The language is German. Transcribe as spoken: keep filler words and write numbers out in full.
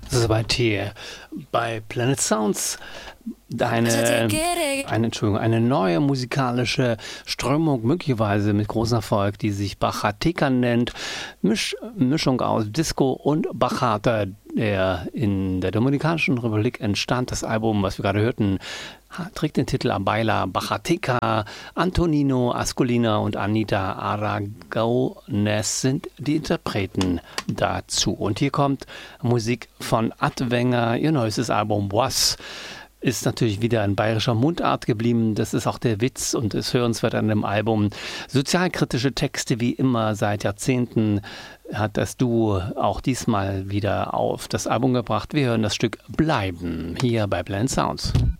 Soweit hier bei Planet Sounds eine, eine, Entschuldigung, eine neue musikalische Strömung, möglicherweise mit großem Erfolg, die sich Bachata nennt. Misch, Mischung aus Disco und Bachata, der in der Dominikanischen Republik entstand. Das Album, was wir gerade hörten, trägt den Titel Baila Bachateca. Antonino Ascolina und Anita Aragones sind die Interpreten dazu. Und hier kommt Musik von Adwenger. Ihr neuestes Album Was ist natürlich wieder in bayerischer Mundart geblieben. Das ist auch der Witz und ist hörenswert an dem Album. Sozialkritische Texte wie immer seit Jahrzehnten hat das Duo auch diesmal wieder auf das Album gebracht. Wir hören das Stück Bleiben hier bei Planet Sounds.